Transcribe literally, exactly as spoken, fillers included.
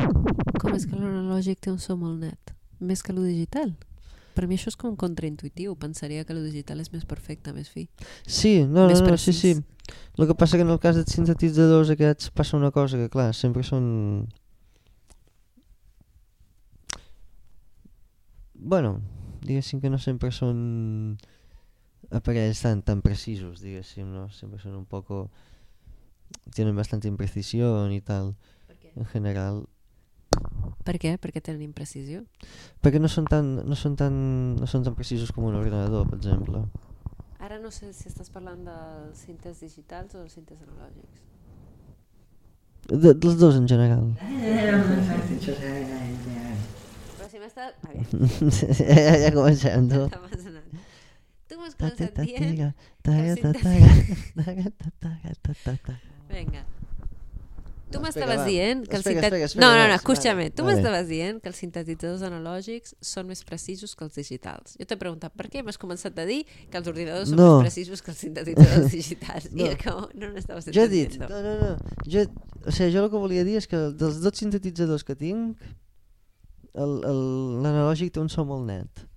Com és que l'analògic té un so molt net? Més que lo digital? Per mi això és com contraintuitiu. Pensaria que lo digital és més perfecte, més fi. Sí, no, més no, no, sí, precís. sí. El que passa que en el cas dels sintetitzadors aquests passa una cosa que, clar, sempre són... Bueno, diguéssim que no sempre són aparells tan, tan precisos, diguéssim, no? Sempre són un poco... Tienen bastante imprecisión y tal. Per què? En general... Per què? Perquè tenen imprecisió. Perquè no són tan, no són tan, no són tan precisos com un ordenador, per exemple. Ara no sé si estàs parlant dels cintes digitals o dels cintes analògics. De, dels dos en general. Però si m'estàs... A veure, ja, ja comencem, tu. està passant. Tu m'has començat dient... Vinga. Tu No, m'estaves espera, va. dient que els Espera, sintet... espera, espera, No, no, no, va, escúchame. vale, Tu vale. m'estaves dient que els sintetitzadors analògics són més precisos que els digitals. Jo t'he preguntat per què i m'has començat a dir que els ordinadors són No. més precisos que els sintetitzadors digitals. No. I acabo, no n'estaves Jo he dit, entendiendo. no, no, no. Jo, o sigui, jo el que volia dir és que dels dos sintetitzadors que tinc, el- el- l'analògic té un so molt net.